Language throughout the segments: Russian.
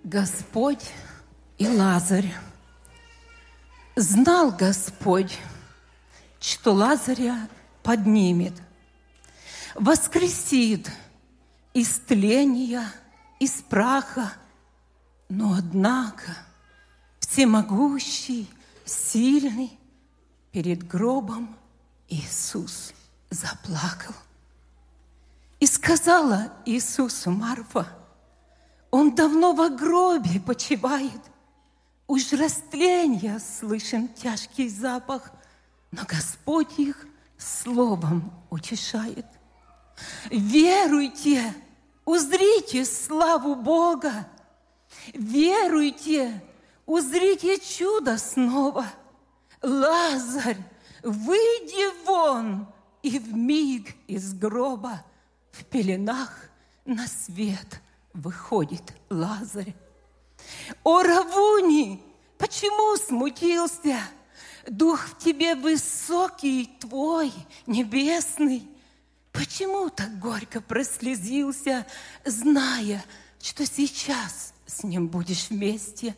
Господь и Лазарь. Знал Господь, что Лазаря поднимет, воскресит из тления, из праха. Но однако всемогущий, сильный, перед гробом Иисус заплакал. И сказала Иисусу Марфа: Он давно во гробе почивает, уж растления слышен тяжкий запах, но Господь их словом утешает. Веруйте, узрите славу Бога, веруйте, узрите чудо снова. Лазарь, выйди вон, и вмиг из гроба в пеленах на свет выходит Лазарь. О, Равуни, почему смутился? Дух в тебе высокий твой, небесный. Почему так горько прослезился, зная, что сейчас с ним будешь вместе?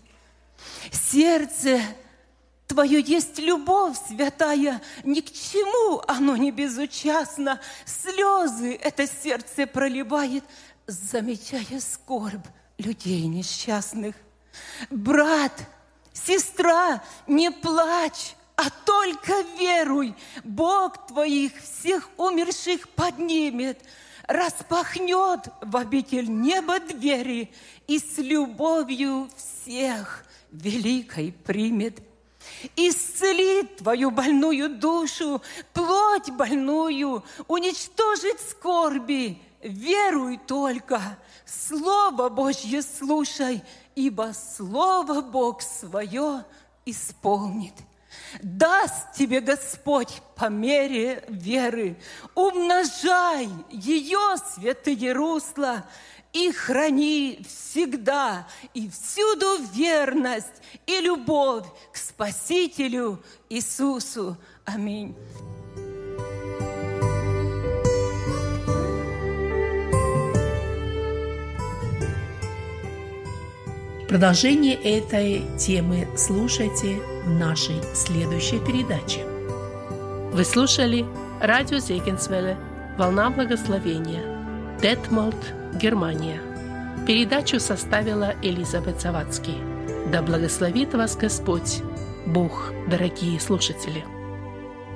Сердце твое есть любовь святая, ни к чему оно не безучастно. Слезы это сердце проливает, замечая скорбь людей несчастных. Брат, сестра, не плачь, а только веруй. Бог твоих всех умерших поднимет, распахнет в обитель неба двери и с любовью всех великой примет. Исцелит твою больную душу, плоть больную, уничтожит скорби. Веруй только, Слово Божье слушай, ибо Слово Бог свое исполнит. Даст тебе Господь по мере веры, умножай ее святые русла и храни всегда и всюду верность и любовь к Спасителю Иисусу. Аминь. Продолжение этой темы слушайте в нашей следующей передаче. Вы слушали радио Зегенсвелле «Волна благословения», Детмолд, Германия. Передачу составила Элизабет Завадский. Да благословит вас Господь, Бог, дорогие слушатели!